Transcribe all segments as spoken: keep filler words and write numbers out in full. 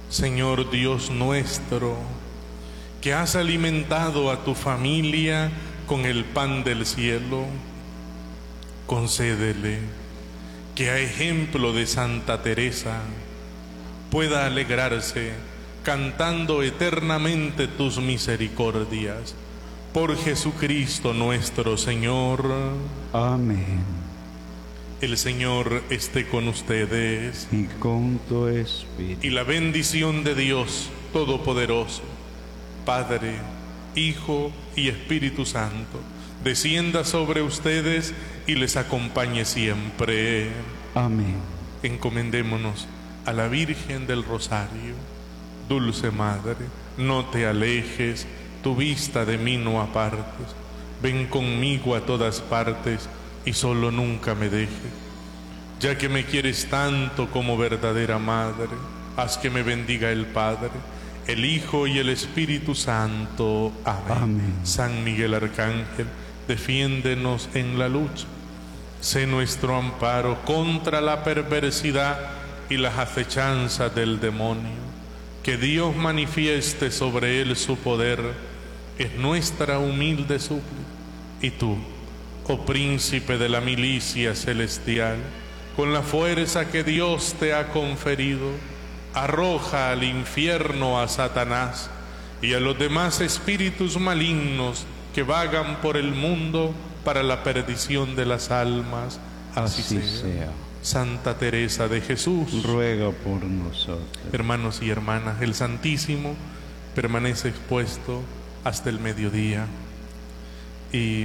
Señor Dios nuestro, que has alimentado a tu familia con el pan del cielo, concédele que a ejemplo de Santa Teresa pueda alegrarse cantando eternamente tus misericordias. Por Jesucristo nuestro Señor. Amén. El Señor esté con ustedes. Y con tu espíritu. Y la bendición de Dios Todopoderoso, Padre, Hijo y Espíritu Santo, descienda sobre ustedes y les acompañe siempre. Amén. Encomendémonos a la Virgen del Rosario. Dulce Madre, no te alejes, tu vista de mí no apartes. Ven conmigo a todas partes y solo nunca me dejes. Ya que me quieres tanto como verdadera Madre, haz que me bendiga el Padre, el Hijo y el Espíritu Santo. Amén. Amén. San Miguel Arcángel, defiéndenos en la lucha. Sé nuestro amparo contra la perversidad y las acechanzas del demonio. Que Dios manifieste sobre él su poder, es nuestra humilde súplica. Y tú, oh príncipe de la milicia celestial, con la fuerza que Dios te ha conferido, arroja al infierno a Satanás y a los demás espíritus malignos que vagan por el mundo para la perdición de las almas. Así, Así sea. sea. Santa Teresa de Jesús, ruega por nosotros. Hermanos y hermanas, el Santísimo permanece expuesto hasta el mediodía y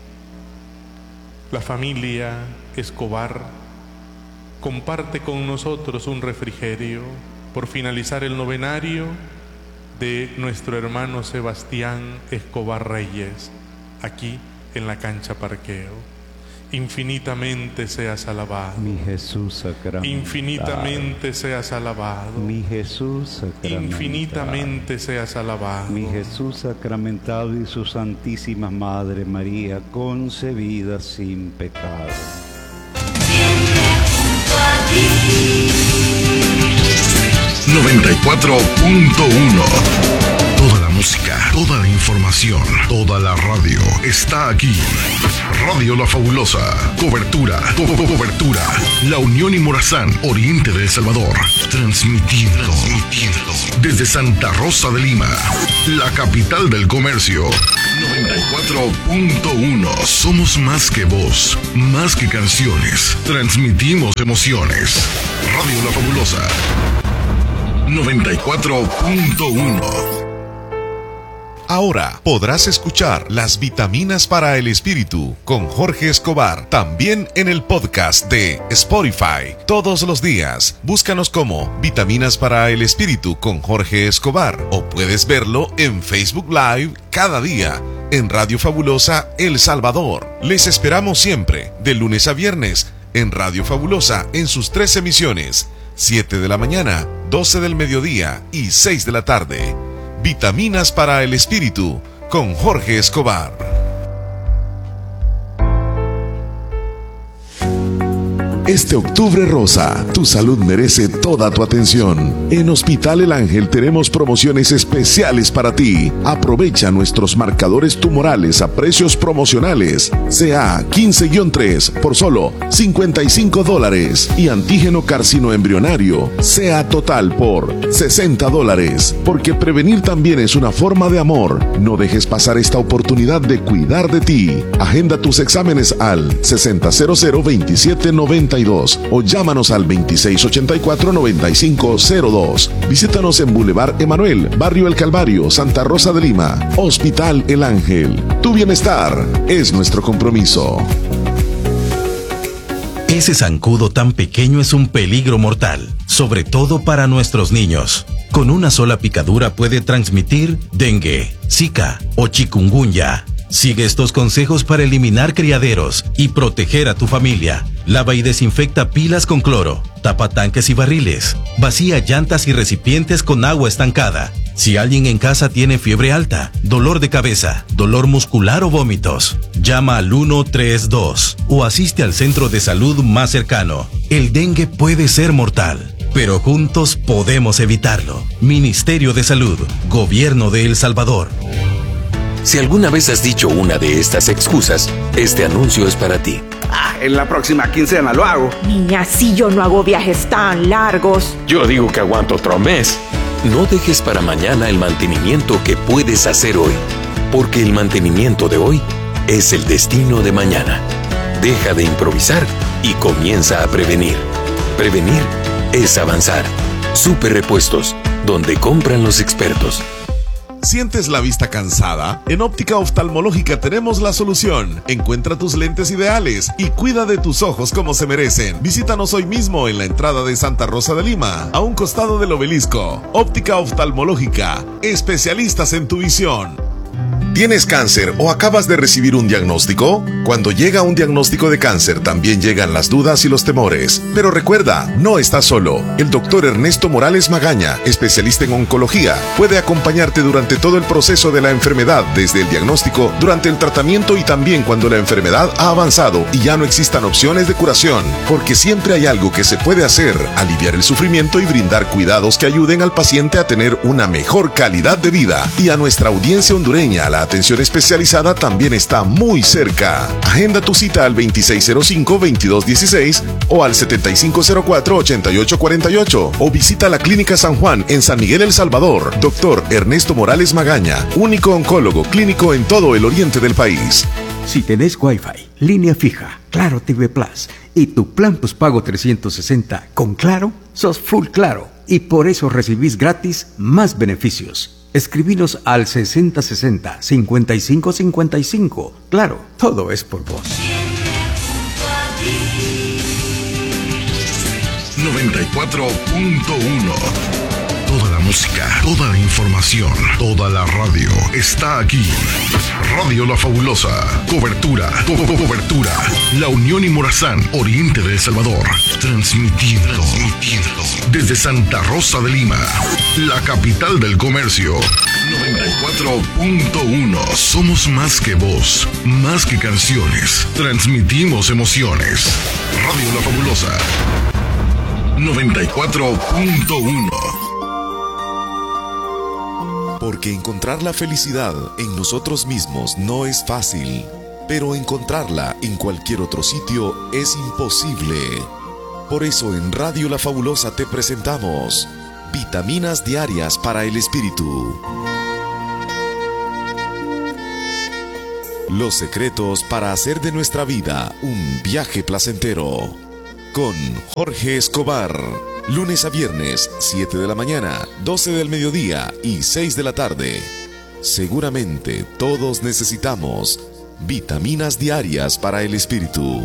la familia Escobar comparte con nosotros un refrigerio por finalizar el novenario de nuestro hermano Sebastián Escobar Reyes, aquí en la cancha Parqueo. Infinitamente seas alabado. Mi Jesús sacramentado. Infinitamente seas alabado. Mi Jesús sacramentado. Infinitamente seas alabado. Mi Jesús sacramentado y su Santísima Madre María, concebida sin pecado. Siempre junto a ti. noventa y cuatro punto uno. Toda la música, toda la información, toda la radio está aquí. Radio La Fabulosa. Cobertura, co co cobertura. La Unión y Morazán, Oriente de El Salvador. Transmitiendo, transmitiendo desde Santa Rosa de Lima, la capital del comercio. noventa y cuatro punto uno. Somos más que voz, más que canciones. Transmitimos emociones. Radio La Fabulosa. noventa y cuatro punto uno. Ahora podrás escuchar Las Vitaminas para el Espíritu con Jorge Escobar, también en el podcast de Spotify. Todos los días, búscanos como Vitaminas para el Espíritu con Jorge Escobar, o puedes verlo en Facebook Live cada día en Radio Fabulosa El Salvador. Les esperamos siempre, de lunes a viernes, en Radio Fabulosa en sus tres emisiones, siete de la mañana, doce del mediodía y seis de la tarde. Vitaminas para el Espíritu con Jorge Escobar. Este octubre rosa, tu salud merece toda tu atención. En Hospital El Ángel tenemos promociones especiales para ti. Aprovecha nuestros marcadores tumorales a precios promocionales. C A quince guion tres por solo cincuenta y cinco dólares y antígeno carcinoembrionario C A total por sesenta dólares. Porque prevenir también es una forma de amor. No dejes pasar esta oportunidad de cuidar de ti. Agenda tus exámenes al sesenta cero cero veintisiete noventa y dos o llámanos al veintiséis ochenta y cuatro noventa y cinco cero dos. Visítanos en Boulevard Emanuel, Barrio El Calvario, Santa Rosa de Lima. Hospital El Ángel. Tu bienestar es nuestro compromiso. Ese zancudo tan pequeño es un peligro mortal, sobre todo para nuestros niños. Con una sola picadura puede transmitir dengue, zika o chikungunya. Sigue estos consejos para eliminar criaderos y proteger a tu familia. Lava y desinfecta pilas con cloro. Tapa tanques y barriles. Vacía llantas y recipientes con agua estancada. Si alguien en casa tiene fiebre alta, dolor de cabeza, dolor muscular o vómitos, llama al uno tres dos o asiste al centro de salud más cercano. El dengue puede ser mortal. pero juntos podemos evitarlo. Ministerio de Salud, Gobierno de El Salvador. Si alguna vez has dicho una de estas excusas, este anuncio es para ti. Ah, en la próxima quincena lo hago. Niña, si yo no hago viajes tan largos. Yo digo que aguanto otro mes. No dejes para mañana el mantenimiento que puedes hacer hoy, porque el mantenimiento de hoy es el destino de mañana. Deja de improvisar y comienza a prevenir. Prevenir es avanzar. Super Repuestos, donde compran los expertos. ¿Sientes la vista cansada? En Óptica Oftalmológica tenemos la solución. Encuentra tus lentes ideales y cuida de tus ojos como se merecen. Visítanos hoy mismo en la entrada de Santa Rosa de Lima, a un costado del obelisco. Óptica Oftalmológica, especialistas en tu visión. ¿Tienes cáncer o acabas de recibir un diagnóstico? Cuando llega un diagnóstico de cáncer también llegan las dudas y los temores. Pero recuerda, no estás solo. El doctor Ernesto Morales Magaña, especialista en oncología, puede acompañarte durante todo el proceso de la enfermedad, desde el diagnóstico, durante el tratamiento y también cuando la enfermedad ha avanzado y ya no existan opciones de curación. Porque siempre hay algo que se puede hacer: aliviar el sufrimiento y brindar cuidados que ayuden al paciente a tener una mejor calidad de vida. Y a nuestra audiencia hondureña, la atención especializada también está muy cerca. Agenda tu cita al veintiséis cero cinco, veintidós dieciséis o al setenta y cinco cero cuatro, ochenta y ocho cuarenta y ocho o visita la Clínica San Juan en San Miguel, El Salvador. Doctor Ernesto Morales Magaña, único oncólogo clínico en todo el oriente del país. Si tenés Wi-Fi, línea fija, Claro T V Plus y tu plan postpago trescientos sesenta con Claro, sos full Claro y por eso recibís gratis más beneficios. Escribinos al sesenta sesenta, cincuenta y cinco cincuenta y cinco. Claro, todo es por vos. noventa y cuatro punto uno. Toda la música, toda la información, toda la radio está aquí. Radio La Fabulosa. Cobertura, co co cobertura. La Unión y Morazán, Oriente de El Salvador. Transmitiendo, transmitiendo desde Santa Rosa de Lima, la capital del comercio. noventa y cuatro punto uno. Somos más que voz, más que canciones. Transmitimos emociones. Radio La Fabulosa. noventa y cuatro punto uno. Porque encontrar la felicidad en nosotros mismos no es fácil, pero encontrarla en cualquier otro sitio es imposible. Por eso en Radio La Fabulosa te presentamos Vitaminas Diarias para el Espíritu. Los secretos para hacer de nuestra vida un viaje placentero. Con Jorge Escobar. Lunes a viernes, siete de la mañana, doce del mediodía y seis de la tarde. Seguramente todos necesitamos vitaminas diarias para el espíritu.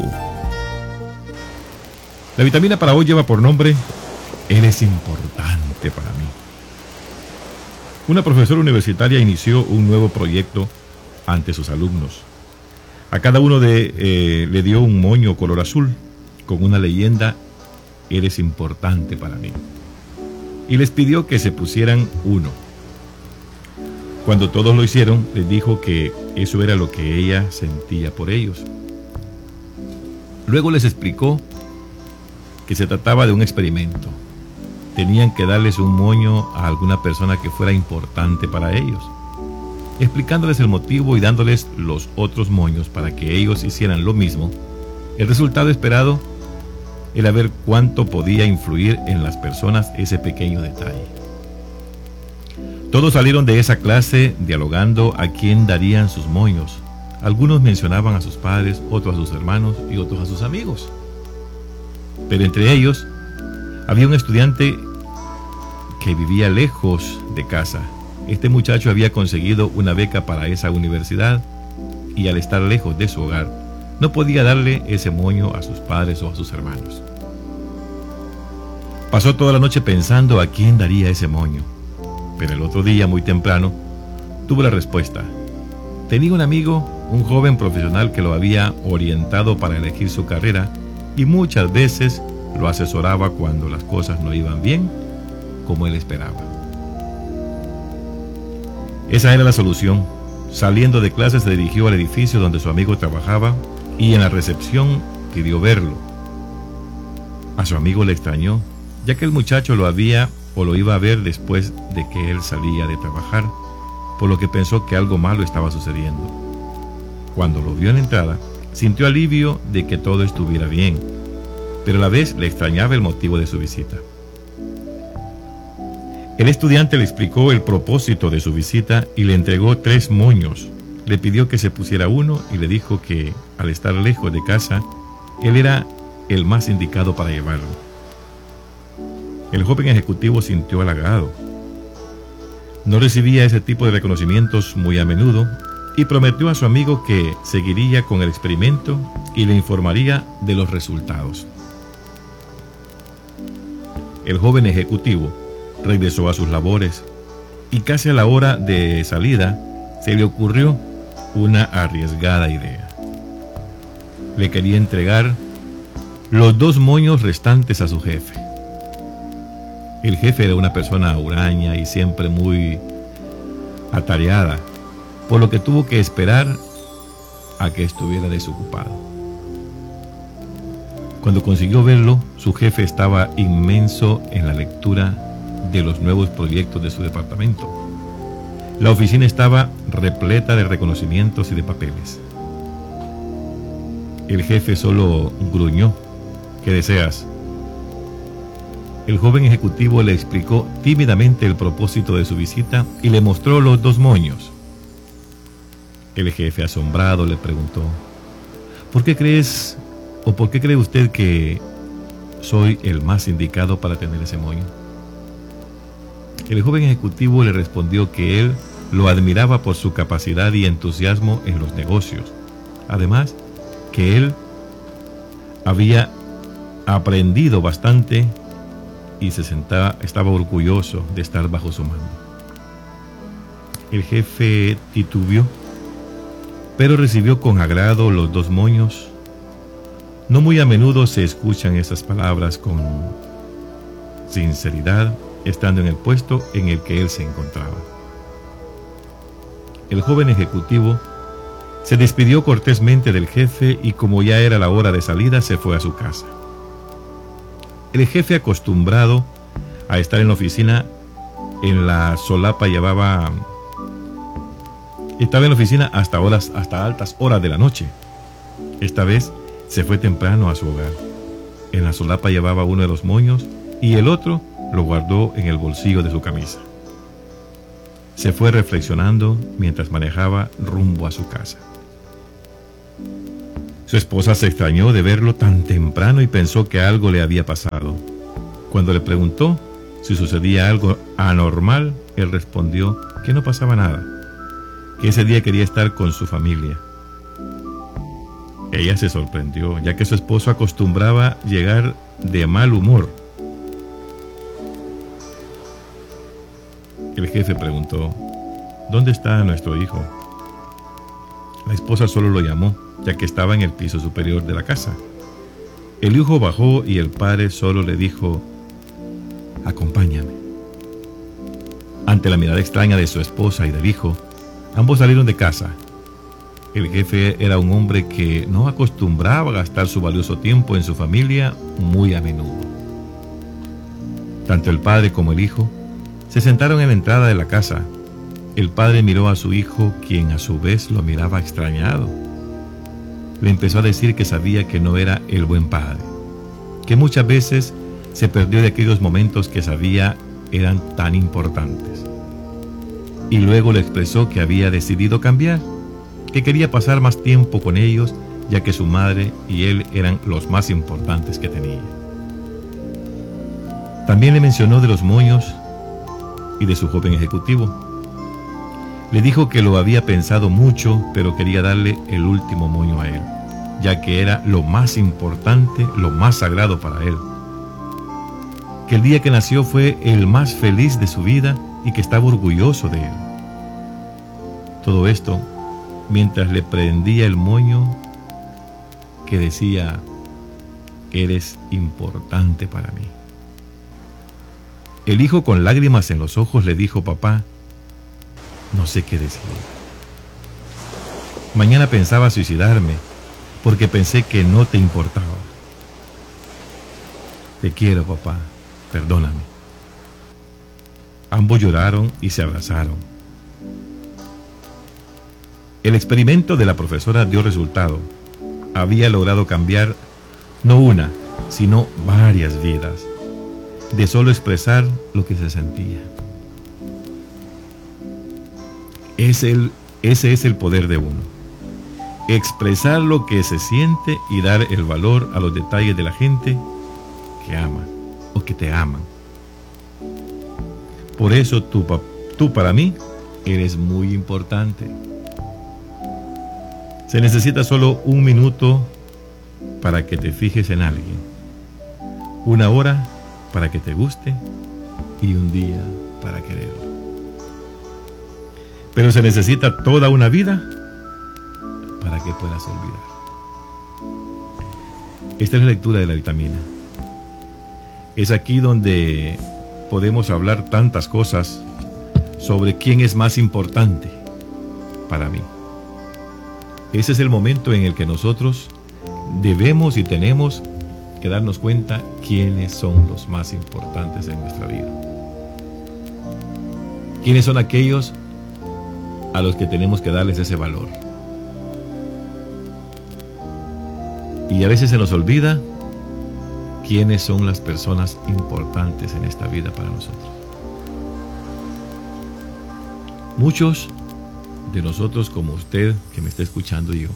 La vitamina para hoy lleva por nombre Eres importante para mí. Una profesora universitaria inició un nuevo proyecto ante sus alumnos. A cada uno de, eh, le dio un moño color azul con una leyenda: Eres importante para mí. Y les pidió que se pusieran uno. Cuando todos lo hicieron, les dijo que eso era lo que ella sentía por ellos. Luego les explicó que se trataba de un experimento. Tenían que darles un moño a alguna persona que fuera importante para ellos, explicándoles el motivo y dándoles los otros moños para que ellos hicieran lo mismo. El resultado esperado era ver cuánto podía influir en las personas ese pequeño detalle. Todos salieron de esa clase dialogando a quién darían sus moños. Algunos mencionaban a sus padres, otros a sus hermanos y otros a sus amigos. Pero entre ellos había un estudiante que vivía lejos de casa. Este muchacho había conseguido una beca para esa universidad y al estar lejos de su hogar, no podía darle ese moño a sus padres o a sus hermanos. Pasó toda la noche pensando a quién daría ese moño, pero el otro día, muy temprano, tuvo la respuesta. Tenía un amigo, un joven profesional que lo había orientado para elegir su carrera y muchas veces lo asesoraba cuando las cosas no iban bien como él esperaba. Esa era la solución. Saliendo de clase se dirigió al edificio donde su amigo trabajaba y en la recepción pidió verlo. A su amigo le extrañó ya que el muchacho lo había o lo iba a ver después de que él salía de trabajar, por lo que pensó que algo malo estaba sucediendo. Cuando lo vio en la entrada, sintió alivio de que todo estuviera bien, pero a la vez le extrañaba el motivo de su visita. El estudiante le explicó el propósito de su visita y le entregó tres moños. Le pidió que se pusiera uno y le dijo que, al estar lejos de casa, él era el más indicado para llevarlo. El joven ejecutivo sintió halagado. No recibía ese tipo de reconocimientos muy a menudo y prometió a su amigo que seguiría con el experimento y le informaría de los resultados. El joven ejecutivo regresó a sus labores y casi a la hora de salida se le ocurrió una arriesgada idea. Le quería entregar los dos moños restantes a su jefe. El jefe era una persona huraña y siempre muy atareada, por lo que tuvo que esperar a que estuviera desocupado. Cuando consiguió verlo, su jefe estaba inmenso en la lectura de los nuevos proyectos de su departamento. La oficina estaba repleta de reconocimientos y de papeles. El jefe solo gruñó: ¿qué deseas? El joven ejecutivo le explicó tímidamente el propósito de su visita y le mostró los dos moños. El jefe, asombrado, le preguntó: ¿por qué crees o por qué cree usted que soy el más indicado para tener ese moño? El joven ejecutivo le respondió que él lo admiraba por su capacidad y entusiasmo en los negocios. Además, que él había aprendido bastante y se sentaba, estaba orgulloso de estar bajo su mando. El jefe titubeó, pero recibió con agrado los dos moños. No muy a menudo se escuchan esas palabras con sinceridad, estando en el puesto en el que él se encontraba. El joven ejecutivo se despidió cortésmente del jefe y, como ya era la hora de salida, se fue a su casa. El jefe, acostumbrado a estar en la oficina, en la solapa llevaba... Estaba en la oficina hasta, horas, hasta altas horas de la noche. Esta vez se fue temprano a su hogar. En la solapa llevaba uno de los moños y el otro lo guardó en el bolsillo de su camisa. Se fue reflexionando mientras manejaba rumbo a su casa. Su esposa se extrañó de verlo tan temprano y pensó que algo le había pasado. Cuando le preguntó si sucedía algo anormal, él respondió que no pasaba nada, que ese día quería estar con su familia. Ella se sorprendió, ya que su esposo acostumbraba llegar de mal humor. El jefe preguntó: ¿dónde está nuestro hijo? La esposa solo lo llamó, ya que estaba en el piso superior de la casa. El hijo bajó y el padre solo le dijo: acompáñame. Ante la mirada extraña de su esposa y del hijo, ambos salieron de casa. El jefe era un hombre que no acostumbraba a gastar su valioso tiempo en su familia muy a menudo. Tanto el padre como el hijo se sentaron en la entrada de la casa. El padre miró a su hijo, quien a su vez lo miraba extrañado. Le empezó a decir que sabía que no era el buen padre, que muchas veces se perdió de aquellos momentos que sabía eran tan importantes. Y luego le expresó que había decidido cambiar, que quería pasar más tiempo con ellos, ya que su madre y él eran los más importantes que tenía. También le mencionó de los moños y de su joven ejecutivo. Le dijo que lo había pensado mucho, pero quería darle el último moño a él, ya que era lo más importante, lo más sagrado para él. Que el día que nació fue el más feliz de su vida y que estaba orgulloso de él. Todo esto mientras le prendía el moño que decía: eres importante para mí. El hijo, con lágrimas en los ojos, le dijo: papá, no sé qué decir. Mañana pensaba suicidarme porque pensé que no te importaba. Te quiero, papá, perdóname. Ambos lloraron y se abrazaron. El experimento de la profesora dio resultado. Había logrado cambiar no una, sino varias vidas, de solo expresar lo que se sentía. Es el, ese es el poder de uno. Expresar lo que se siente y dar el valor a los detalles de la gente que ama o que te aman. Por eso tú, tú para mí eres muy importante. Se necesita solo un minuto para que te fijes en alguien, una hora para que te guste y un día para quererlo. Pero se necesita toda una vida para que puedas olvidar. Esta es la lectura de la vitamina. Es aquí donde podemos hablar tantas cosas sobre quién es más importante para mí. Ese es el momento en el que nosotros debemos y tenemos que darnos cuenta quiénes son los más importantes en nuestra vida. Quiénes son aquellos a los que tenemos que darles ese valor. Y a veces se nos olvida quiénes son las personas importantes en esta vida para nosotros. Muchos de nosotros, como usted que me está escuchando y yo,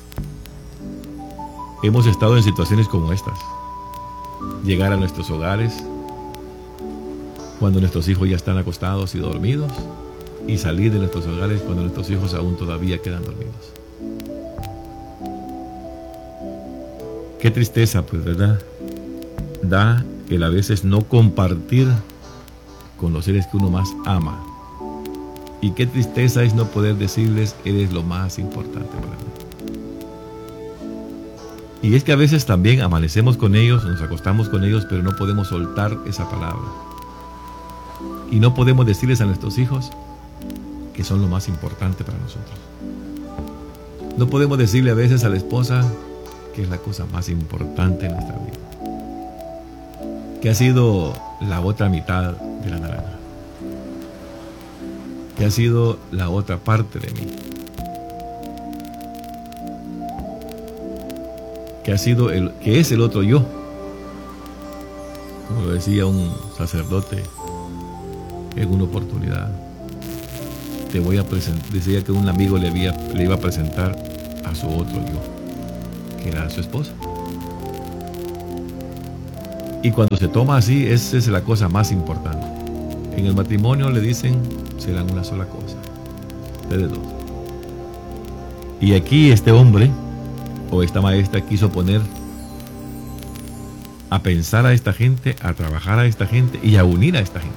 hemos estado en situaciones como estas. Llegar a nuestros hogares cuando nuestros hijos ya están acostados y dormidos, y salir de nuestros hogares cuando nuestros hijos aún todavía quedan dormidos. Qué tristeza, pues, ¿verdad? Da el a veces no compartir con los seres que uno más ama. Y qué tristeza es no poder decirles, eres lo más importante para mí. Y es que a veces también amanecemos con ellos, nos acostamos con ellos, pero no podemos soltar esa palabra. Y no podemos decirles a nuestros hijos que son lo más importante para nosotros. No podemos decirle a veces a la esposa que es la cosa más importante en nuestra vida, que ha sido la otra mitad de la naranja, que ha sido la otra parte de mí, que ha sido el, que es el otro yo, como lo decía un sacerdote en una oportunidad. Te voy a presentar, decía que un amigo le, había, le iba a presentar a su otro yo, que era su esposa. Y cuando se toma así, esa es la cosa más importante. En el matrimonio le dicen, serán una sola cosa, ustedes dos. Y aquí este hombre, o esta maestra, quiso poner a pensar a esta gente, a trabajar a esta gente y a unir a esta gente.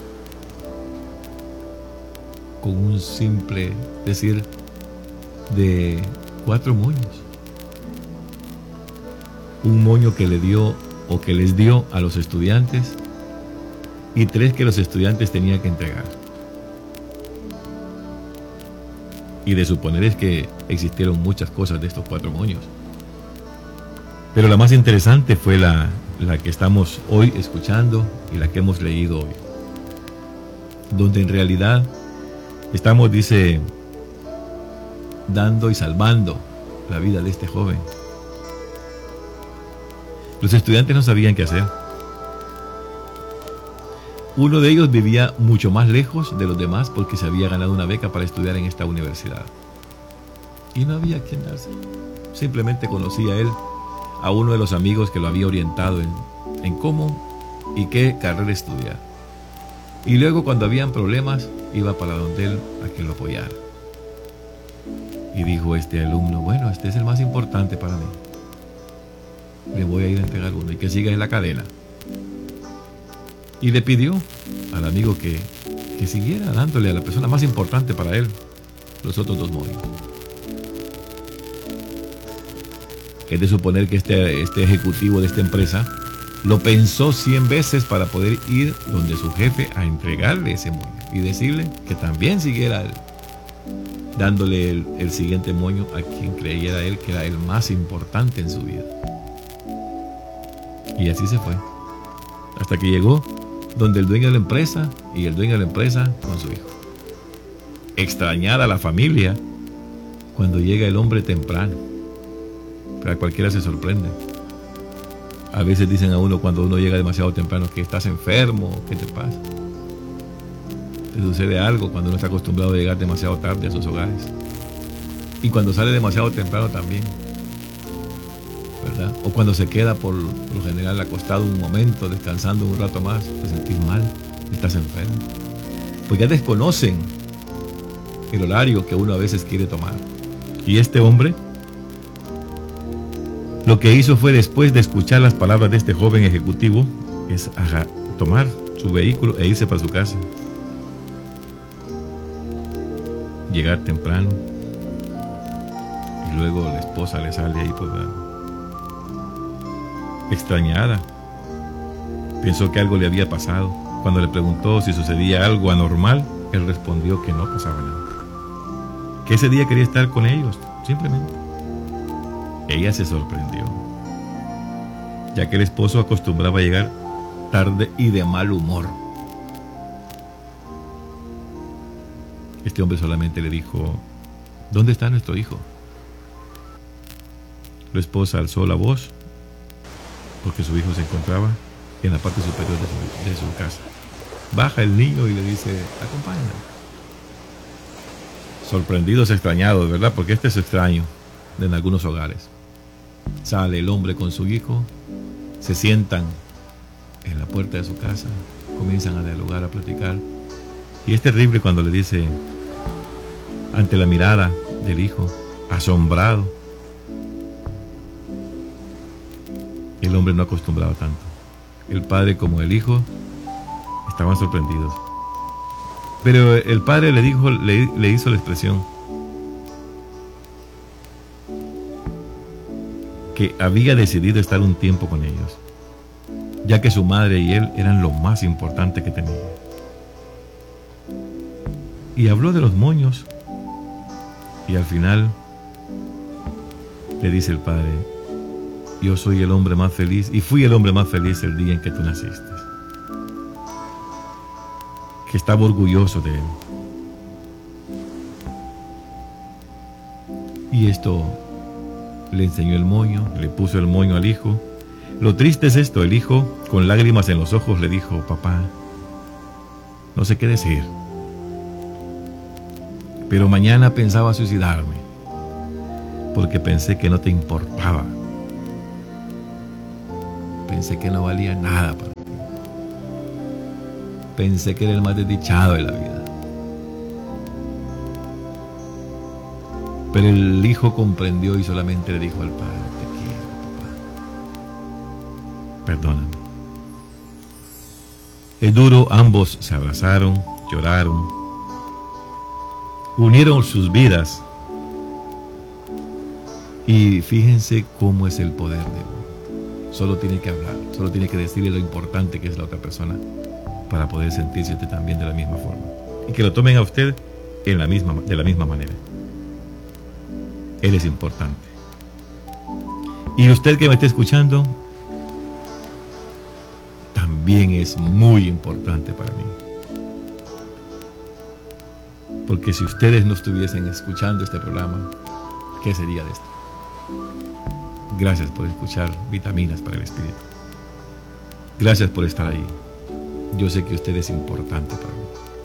Con un simple decir de cuatro moños. Un moño que le dio o que les dio a los estudiantes y tres que los estudiantes tenían que entregar. Y de suponer es que existieron muchas cosas de estos cuatro moños. Pero la más interesante fue la, la que estamos hoy escuchando y la que hemos leído hoy. Donde en realidad estamos, dice, dando y salvando la vida de este joven. Los estudiantes no sabían qué hacer. Uno de ellos vivía mucho más lejos de los demás porque se había ganado una beca para estudiar en esta universidad. Y no había quien darse. Simplemente conocía él a uno de los amigos que lo había orientado en, en cómo y qué carrera estudiar. Y luego, cuando habían problemas, iba para donde él a que lo apoyara. Y dijo este alumno, bueno, este es el más importante para mí. Le voy a ir a entregar uno y que siga en la cadena. Y le pidió al amigo que, que siguiera dándole a la persona más importante para él los otros dos moños. Es de suponer que este, este ejecutivo de esta empresa lo pensó cien veces para poder ir donde su jefe a entregarle ese moño y decirle que también siguiera él, dándole el, el siguiente moño a quien creyera él que era el más importante en su vida. Y así se fue. Hasta que llegó donde el dueño de la empresa y el dueño de la empresa con su hijo. Extrañada la familia cuando llega el hombre temprano. Pero a cualquiera se sorprende. A veces dicen a uno cuando uno llega demasiado temprano que estás enfermo, ¿qué te pasa? Te sucede algo cuando uno está acostumbrado a llegar demasiado tarde a sus hogares. Y cuando sale demasiado temprano también, ¿verdad? O cuando se queda por lo general acostado un momento, descansando un rato más, te sentís mal, estás enfermo. Pues ya desconocen el horario que uno a veces quiere tomar. Y este hombre lo que hizo fue, después de escuchar las palabras de este joven ejecutivo, es ajá, tomar su vehículo e irse para su casa. Llegar temprano. Y luego la esposa le sale ahí, pues, extrañada. Pensó que algo le había pasado. Cuando le preguntó si sucedía algo anormal, él respondió que no pasaba nada. Que ese día quería estar con ellos, simplemente. Ella se sorprendió, ya que el esposo acostumbraba a llegar tarde y de mal humor. Este hombre solamente le dijo: ¿dónde está nuestro hijo? La esposa alzó la voz porque su hijo se encontraba en la parte superior de su, de su casa. Baja el niño y le dice: acompáñame. Sorprendidos, extrañados, ¿verdad? Porque este es extraño en algunos hogares. Sale el hombre con su hijo, se sientan en la puerta de su casa, comienzan a dialogar, a platicar. Y es terrible cuando le dice, ante la mirada del hijo, asombrado. El hombre no acostumbrado tanto. El padre como el hijo estaban sorprendidos. Pero el padre le dijo, le, le hizo la expresión que había decidido estar un tiempo con ellos, ya que su madre y él eran lo más importante que tenía. Y habló de los moños, y al final le dice el padre: yo soy el hombre más feliz, y fui el hombre más feliz el día en que tú naciste. Que estaba orgulloso de él. Y esto le enseñó el moño, le puso el moño al hijo. Lo triste es esto: el hijo, con lágrimas en los ojos, le dijo: papá, no sé qué decir, pero mañana pensaba suicidarme, porque pensé que no te importaba, pensé que no valía nada para ti, pensé que era el más desdichado de la vida. Pero el hijo comprendió y solamente le dijo al padre: te quiero, papá, perdóname. Es duro, ambos se abrazaron, lloraron, unieron sus vidas. Y fíjense cómo es el poder de uno. Solo tiene que hablar, solo tiene que decirle lo importante que es la otra persona para poder sentirse usted también de la misma forma. Y que lo tomen a usted en la misma, de la misma manera. Él es importante. Y usted que me está escuchando también es muy importante para mí. Porque si ustedes no estuviesen escuchando este programa, ¿qué sería de esto? Gracias por escuchar Vitaminas para el Espíritu. Gracias por estar ahí. Yo sé que usted es importante para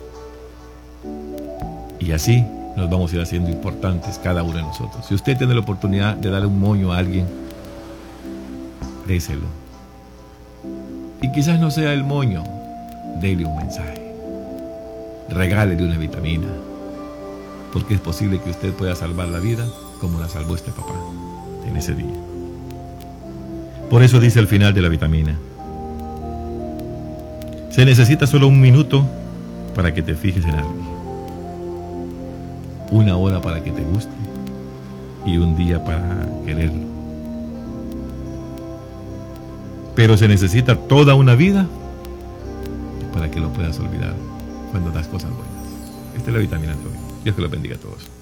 mí. Y así nos vamos a ir haciendo importantes cada uno de nosotros. Si usted tiene la oportunidad de darle un moño a alguien, déselo. Y quizás no sea el moño, déle un mensaje. Regálele una vitamina. Porque es posible que usted pueda salvar la vida como la salvó este papá en ese día. Por eso dice al final de la vitamina: se necesita solo un minuto para que te fijes en alguien, una hora para que te guste y un día para quererlo. Pero se necesita toda una vida para que lo puedas olvidar cuando das cosas buenas. Esta es la vitamina de hoy. Dios que los bendiga a todos.